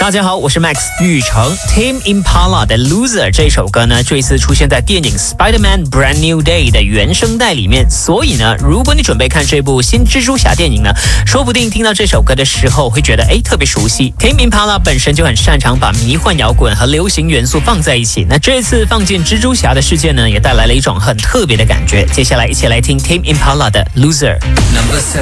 大家好，我是 Max 玉成。Tame Impala 的 Loser 这首歌呢，这次出现在电影 Spider-Man Brand New Day 的原声带里面。所以呢，如果你准备看这部新蜘蛛侠电影呢，说不定听到这首歌的时候会觉得特别熟悉。Tame Impala 本身就很擅长把迷幻摇滚和流行元素放在一起，那这次放进蜘蛛侠的世界呢，也带来了一种很特别的感觉。接下来一起来听 Tame Impala 的 Loser。